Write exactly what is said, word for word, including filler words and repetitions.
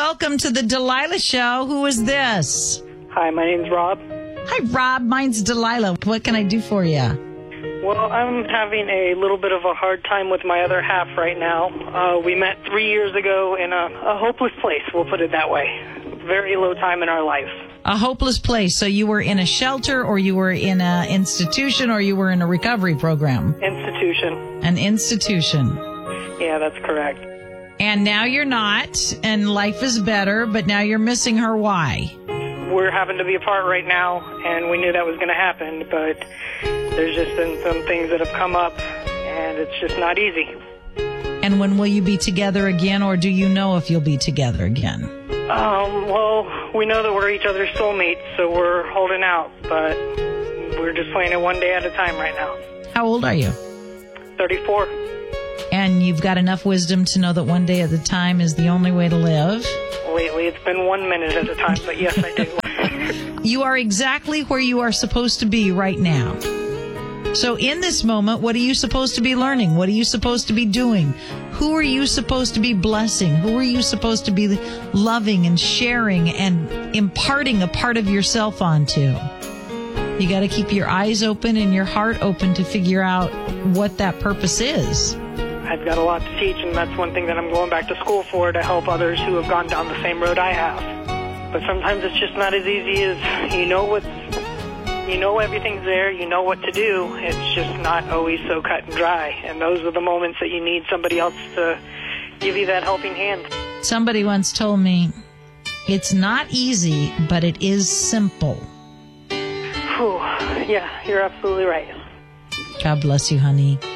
welcome to the Delilah Show. Who is this? Hi, my name's Rob. Hi, Rob. Mine's Delilah. What can I do for you? Well, I'm having a little bit of a hard time with my other half right now. Uh, we met three years ago in a, a hopeless place, we'll put it that way. Very low time in our life. A hopeless place. So you were in a shelter, or you were in an institution, or you were in a recovery program? Institution. An institution. Yeah, that's correct. And now you're not, and life is better, but now you're missing her. Why? We're having to be apart right now, and we knew that was going to happen, but there's just been some things that have come up, and it's just not easy. And when will you be together again, or do you know if you'll be together again? Um, well, we know that we're each other's soulmates, so we're holding out, but we're just playing it one day at a time right now. How old are you? thirty-four. And you've got enough wisdom to know that one day at a time is the only way to live? Lately, it's been one minute at a time, but yes, I do. You are exactly where you are supposed to be right now. So in this moment, what are you supposed to be learning? What are you supposed to be doing? Who are you supposed to be blessing? Who are you supposed to be loving and sharing and imparting a part of yourself onto? You got to keep your eyes open and your heart open to figure out what that purpose is. I've got a lot to teach, and that's one thing that I'm going back to school for, to help others who have gone down the same road I have. But sometimes it's just not as easy as, you know what's, you know everything's there, you know what to do. It's just not always so cut and dry. And those are the moments that you need somebody else to give you that helping hand. Somebody once told me, it's not easy, but it is simple. Whew. Yeah, you're absolutely right. God bless you, honey.